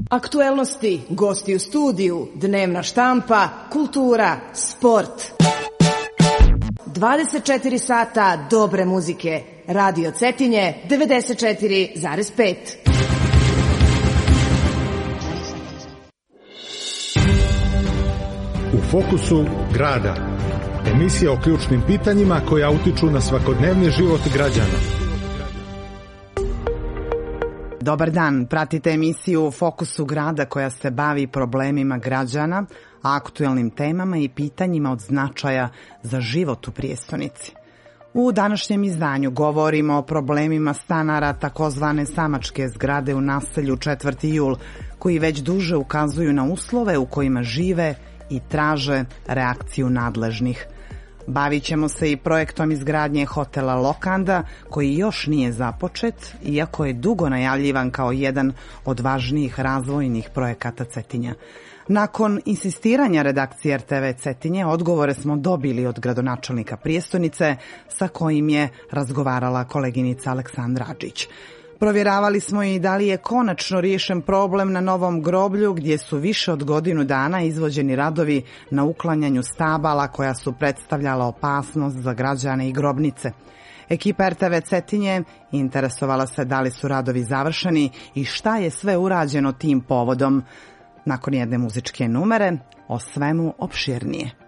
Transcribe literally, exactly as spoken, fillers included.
Aktuelnosti, gosti u studiju, dnevna štampa, kultura, sport. dvadeset četiri sata dobre muzike. Radio Cetinje devedeset četiri zarez pet. U fokusu grada. Emisija o ključnim pitanjima koja utiču na svakodnevni život građana. Dobar dan, pratite emisiju u Fokusu grada koja se bavi problemima građana, aktuelnim temama i pitanjima od značaja za život u prijestonici. U današnjem izdanju govorimo o problemima stanara takozvane samačke zgrade u naselju četvrti jul, koji već duže ukazuju na uslove u kojima žive i traže reakciju nadležnih. Bavit ćemo se i projektom izgradnje hotela Lokanda, koji još nije započet, iako je dugo najavljivan kao jedan od važnijih razvojnih projekata Cetinja. Nakon insistiranja redakcije er te ve Cetinje, odgovore smo dobili od gradonačelnika prijestonice, sa kojim je razgovarala koleginica Aleksandra Adžić. Provjeravali smo i da li je konačno riješen problem na Novom groblju, gdje su više od godinu dana izvođeni radovi na uklanjanju stabala koja su predstavljala opasnost za građane i grobnice. Ekipa er te ve Cetinje interesovala se da li su radovi završeni i šta je sve urađeno tim povodom. Nakon jedne muzičke numere, o svemu opširnije.